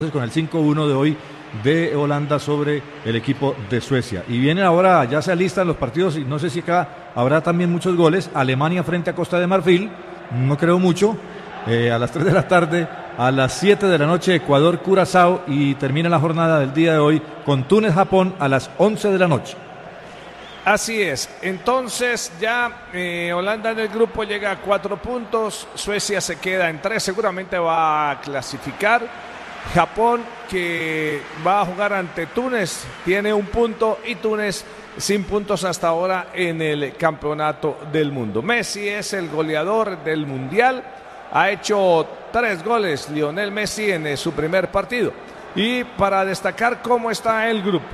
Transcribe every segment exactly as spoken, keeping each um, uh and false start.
con el cinco uno de hoy de Holanda sobre el equipo de Suecia. Y viene ahora, ya se alistan los partidos y no sé si acá habrá también muchos goles. Alemania frente a Costa de Marfil, no creo mucho, eh, a las tres de la tarde, a las siete de la noche Ecuador Curazao, y termina la jornada del día de hoy con Túnez Japón a las once de la noche. Así es, entonces ya eh, Holanda en el grupo llega a cuatro puntos, Suecia se queda en tres, seguramente va a clasificar. Japón, que va a jugar ante Túnez, tiene un punto, y Túnez sin puntos hasta ahora en el campeonato del mundo. Messi es el goleador del mundial, ha hecho tres goles Lionel Messi en su primer partido. Y para destacar cómo está el grupo,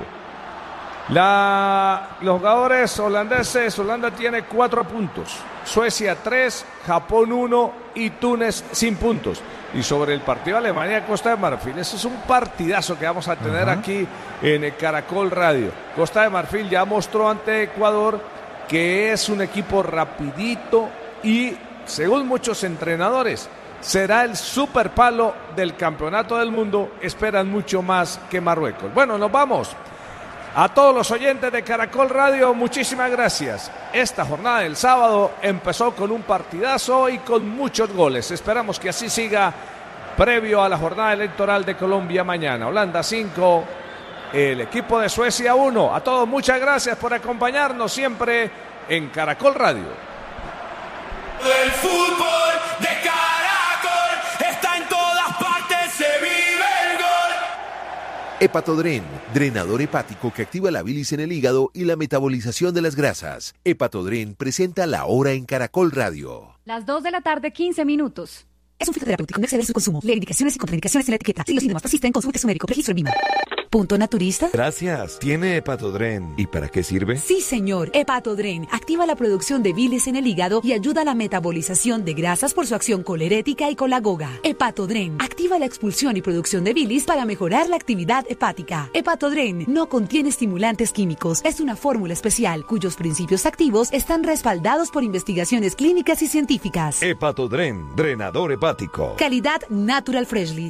La, los jugadores holandeses, Holanda tiene cuatro puntos, Suecia tres, Japón uno y Túnez sin puntos. Y sobre el partido Alemania-Costa de Marfil, ese es un partidazo que vamos a tener uh-huh. aquí en Caracol Radio. Costa de Marfil ya mostró ante Ecuador que es un equipo rapidito y, según muchos entrenadores, será el super palo del campeonato del mundo. Esperan mucho más que Marruecos. Bueno, nos vamos. A todos los oyentes de Caracol Radio, muchísimas gracias. Esta jornada del sábado empezó con un partidazo y con muchos goles. Esperamos que así siga previo a la jornada electoral de Colombia mañana. Holanda cinco, el equipo de Suecia uno. A todos muchas gracias por acompañarnos siempre en Caracol Radio. El fútbol de Caracol está en todas partes, se vive el gol. Hepatodren, drenador hepático que activa la bilis en el hígado y la metabolización de las grasas. Hepatodren presenta La Hora en Caracol Radio. Las dos de la tarde, quince minutos. Es un fitoterapéutico, no exceder su consumo. Lee indicaciones y contraindicaciones en la etiqueta. Si los síntomas persisten, consulte a su médico. Registro en Vima. ¿Punto naturista? Gracias. ¿Tiene Hepatodren? ¿Y para qué sirve? Sí, señor. Hepatodren activa la producción de bilis en el hígado y ayuda a la metabolización de grasas por su acción colerética y colagoga. Hepatodren activa la expulsión y producción de bilis para mejorar la actividad hepática. Hepatodren no contiene estimulantes químicos. Es una fórmula especial cuyos principios activos están respaldados por investigaciones clínicas y científicas. Hepatodren, drenador hepático. Calidad Natural Freshly.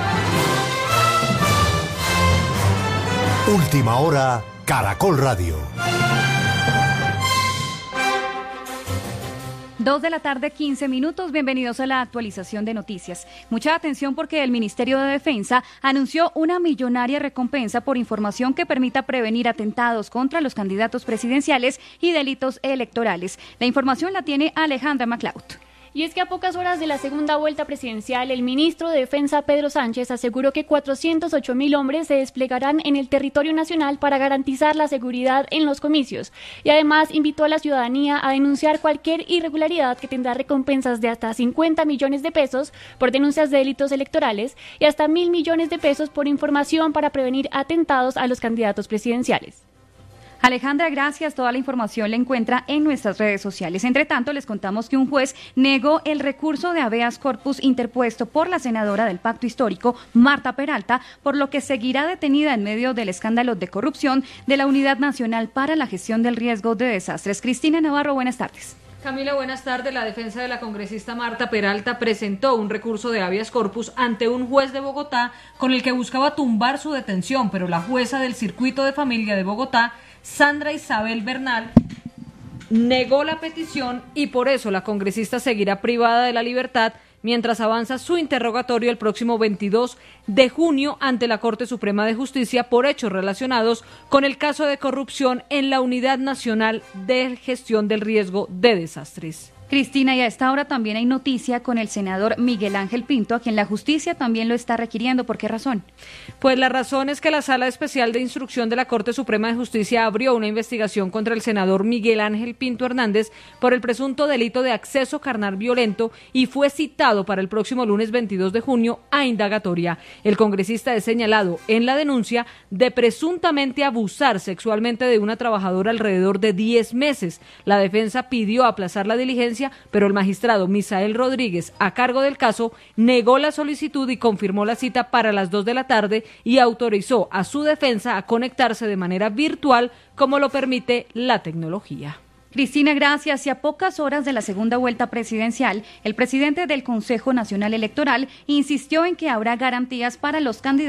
Última hora, Caracol Radio. Dos de la tarde, quince minutos. Bienvenidos a la actualización de noticias. Mucha atención porque el Ministerio de Defensa anunció una millonaria recompensa por información que permita prevenir atentados contra los candidatos presidenciales y delitos electorales. La información la tiene Alejandra MacLeod. Y es que a pocas horas de la segunda vuelta presidencial, el ministro de Defensa, Pedro Sánchez, aseguró que cuatrocientos ocho mil hombres se desplegarán en el territorio nacional para garantizar la seguridad en los comicios. Y además invitó a la ciudadanía a denunciar cualquier irregularidad, que tendrá recompensas de hasta cincuenta millones de pesos por denuncias de delitos electorales y hasta mil millones de pesos por información para prevenir atentados a los candidatos presidenciales. Alejandra, gracias. Toda la información la encuentra en nuestras redes sociales. Entre tanto, les contamos que un juez negó el recurso de habeas corpus interpuesto por la senadora del Pacto Histórico, Marta Peralta, por lo que seguirá detenida en medio del escándalo de corrupción de la Unidad Nacional para la Gestión del Riesgo de Desastres. Cristina Navarro, buenas tardes. Camila, buenas tardes. La defensa de la congresista Marta Peralta presentó un recurso de habeas corpus ante un juez de Bogotá con el que buscaba tumbar su detención, pero la jueza del Circuito de Familia de Bogotá, Sandra Isabel Bernal, negó la petición y por eso la congresista seguirá privada de la libertad mientras avanza su interrogatorio el próximo veintidós de junio ante la Corte Suprema de Justicia por hechos relacionados con el caso de corrupción en la Unidad Nacional de Gestión del Riesgo de Desastres. Cristina, y a esta hora también hay noticia con el senador Miguel Ángel Pinto, a quien la justicia también lo está requiriendo. ¿Por qué razón? Pues la razón es que la Sala Especial de Instrucción de la Corte Suprema de Justicia abrió una investigación contra el senador Miguel Ángel Pinto Hernández por el presunto delito de acceso carnal violento y fue citado para el próximo lunes veintidós de junio a indagatoria. El congresista es señalado en la denuncia de presuntamente abusar sexualmente de una trabajadora alrededor de diez meses. La defensa pidió aplazar la diligencia, pero el magistrado Misael Rodríguez, a cargo del caso, negó la solicitud y confirmó la cita para las dos de la tarde y autorizó a su defensa a conectarse de manera virtual, como lo permite la tecnología. Cristina, gracias. Y a pocas horas de la segunda vuelta presidencial, el presidente del Consejo Nacional Electoral insistió en que habrá garantías para los candidatos